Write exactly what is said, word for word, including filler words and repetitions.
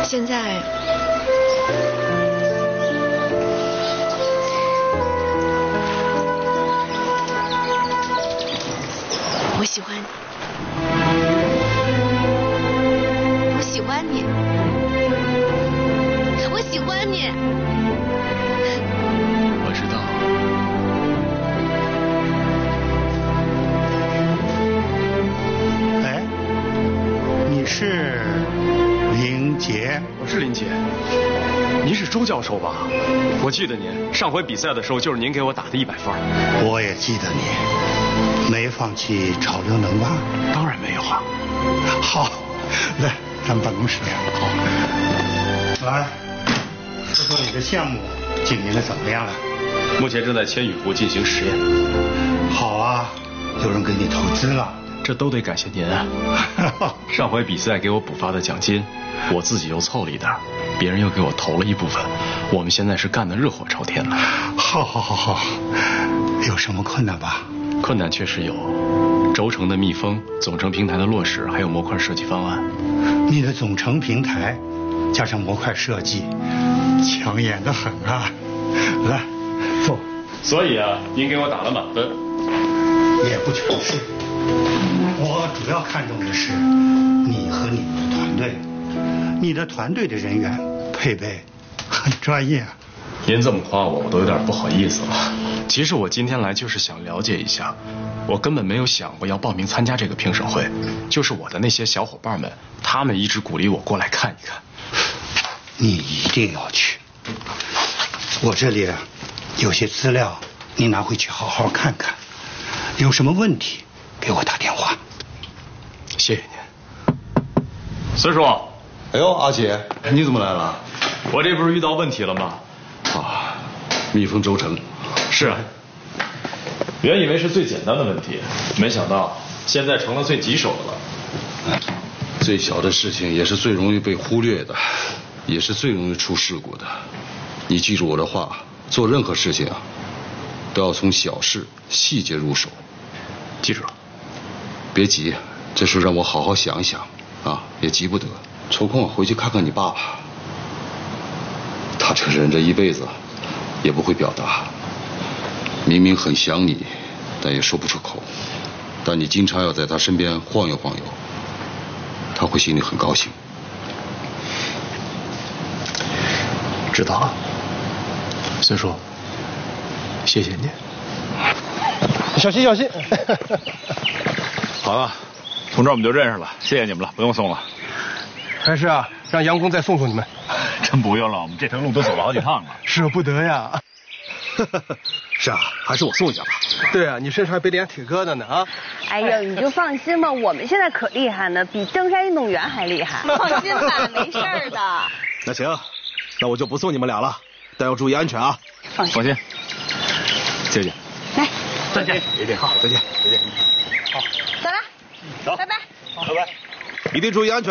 现在我喜欢你，我喜欢你，我喜欢你。 我知道。 哎，你是林杰？ 我是林杰。您是周教授吧？我记得您上回比赛的时候，就是您给我打的一百分。 我也记得你，没放弃炒刘能吧？ 当然没有啊。 好，来，咱们办公室。好，来，说说你的项目经营的怎么样了？ 目前正在千羽湖进行实验。 好啊，有人给你投资了。 这都得感谢您啊！上回比赛给我补发的奖金，我自己又凑了一点，别人又给我投了一部分，我们现在是干得热火朝天的。 好，好，好，好。有什么困难吧？ 困难确实有，轴承的密封、总成平台的落实，还有模块设计方案。 你的总成平台加上模块设计，抢眼的很啊！来，坐。 所以啊，您给我打了满分。 也不全是。我主要看重的是你和你们的团队，你的团队的人员配备很专业。 您这么夸我，我都有点不好意思了。其实我今天来就是想了解一下，我根本没有想过要报名参加这个评审会，就是我的那些小伙伴们，他们一直鼓励我过来看一看。 你一定要去，我这里有些资料，你拿回去好好看看，有什么问题给我打电话。 谢谢您，孙叔。 哎呦，阿姐，你怎么来了？ 我这不是遇到问题了吗？ 啊，密封轴承。 是啊。原以为是最简单的问题，没想到现在成了最棘手的了。 最小的事情也是最容易被忽略的，也是最容易出事故的。你记住我的话，做任何事情啊，都要从小事细节入手。 记住了。 别急，这事让我好好想一想啊，也急不得。抽空回去看看你爸爸，他这人这一辈子也不会表达，明明很想你，但也说不出口。但你经常要在他身边晃悠晃悠，他会心里很高兴。 知道了，孙叔，谢谢你。 小心小心。 好了，从这儿我们就认识了，谢谢你们了，不用送了。 还是啊，让杨工再送送你们。 真不用了，我们这条路都走了好几趟了， 舍不得呀。 是啊，还是我送一下吧。 对啊，你身上还背点铁疙瘩呢啊。 哎呦，你就放心吧，我们现在可厉害呢，比登山运动员还厉害。 放心吧，没事儿的。 那行，那我就不送你们俩了，但要注意安全啊。 放心。 放心。谢谢。 来， 再见。一定好，再见，再见。好， 走了， 走， 拜拜。 拜拜。一定注意安全。